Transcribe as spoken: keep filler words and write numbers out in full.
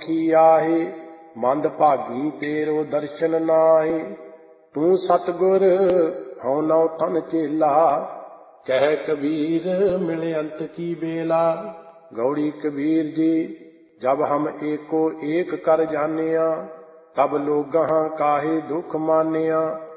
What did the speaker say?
दुखी आहे, मंद भागी तेरो दर्शन नाए। तू सतगुर हौ नौ तन चेला, कह कबीर मिले अंत की बेला। गौड़ी कबीर जी जब हम एको एक कर जानिया, तब लोगां काहे दुख मानिया।